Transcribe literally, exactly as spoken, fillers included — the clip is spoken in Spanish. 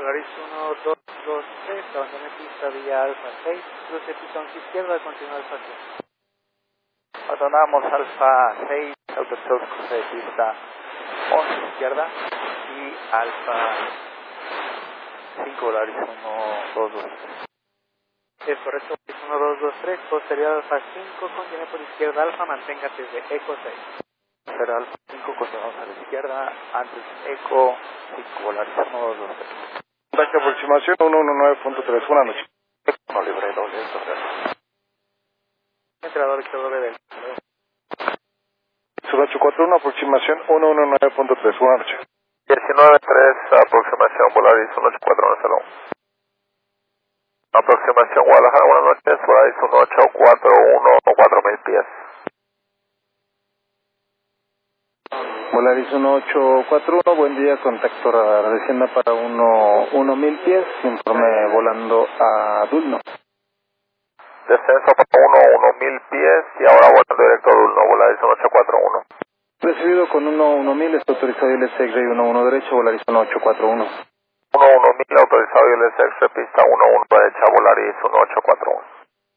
Polaris uno dos dos tres, abandone pista vía Alfa seis, cruce pitón izquierda, continúa Alfa seis. Abandonamos Alfa seis, autostop, cruce de pista once izquierda y Alfa cinco, Polaris uno dos dos tres. Es correcto, uno dos dos tres, posterior Alfa cinco, contiene por izquierda Alfa, manténgase de Eco seis. Será Alfa cinco, continuamos a la izquierda, antes Eco cinco, Polaris uno dos dos tres. Contacto aproximación uno uno nueve punto tres, buenas noches. No libre doble, esto es entrenador Víctor doble del Sur ocho cuatro uno, aproximación uno uno nueve punto tres, buenas noches. diecinueve tres, aproximación Polaris uno ocho cuatro uno cero. Aproximación Guadalajara, buenas noches, Polaris uno ocho cuatro uno, cuatro mil pies. Polaris uno ocho cuatro uno, buen día, contacto radar, descienda para uno mil pies, informe volando a Dulno. Descenso para uno, uno mil pies y ahora volando directo a Dulno, Polaris uno ocho cuatro uno. Recibido con uno mil, está autorizado y el X-Ray uno uno derecho, Polaris uno ocho cuatro uno. uno uno mil autorizado y el X-Ray pista uno uno derecha, Polaris uno ocho cuatro uno.